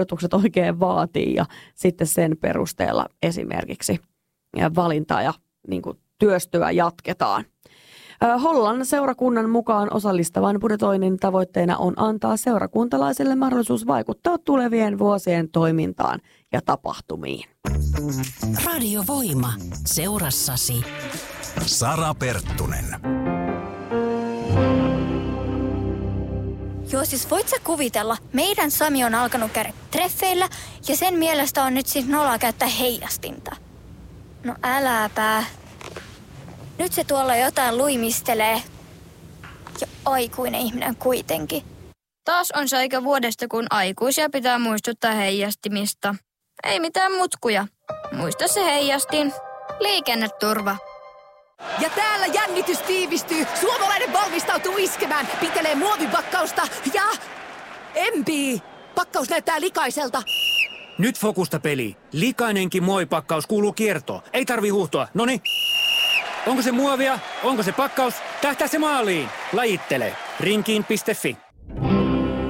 rajoitukset oikein vaatii ja sitten sen perusteella esimerkiksi valintaa ja niin kuin työstöä jatketaan. Hollannin seurakunnan mukaan osallistavan budjetoinnin tavoitteena on antaa seurakuntalaisille mahdollisuus vaikuttaa tulevien vuosien toimintaan ja tapahtumiin. Radio Voima. Seurassasi. Sara Perttunen. Joo, siis voit sä kuvitella, meidän Sami on alkanut käydä treffeillä ja sen mielestä on nyt siis noloa käyttää heijastinta. No äläpä. Nyt se tuolla jotain luimistelee. Ja aikuinen ihminen kuitenkin. Taas on se aika vuodesta, kun aikuisia pitää muistuttaa heijastimista. Ei mitään mutkuja. Muista se heijastin. Liikenneturva. Ja täällä jännitys tiivistyy. Suomalainen valmistautuu iskemään. Pitelee muovipakkausta ja empii. Pakkaus näyttää likaiselta. Nyt fokusta peli. Likainenkin muovipakkaus kuuluu kiertoon. Ei tarvi huuhtoa. Noniin. Onko se muovia? Onko se pakkaus? Tähtää se maaliin. Lajittele. Rinkiin.fi.